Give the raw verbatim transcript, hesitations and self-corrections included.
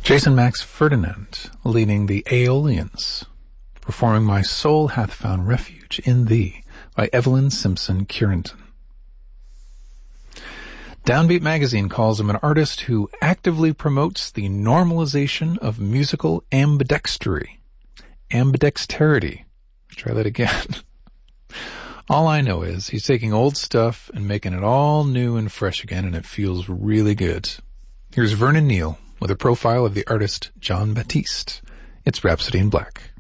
Jason Max Ferdinand leading the Aeolians, performing My Soul Hath Found Refuge in Thee by Evelyn Simpson Curenton. Downbeat magazine calls him an artist who actively promotes the normalization of musical ambidextery. Ambidexterity. Try that again. All I know is he's taking old stuff and making it all new and fresh again, and it feels really good. Here's Vernon Neal with a profile of the artist Jon Batiste. It's Rhapsody in Black.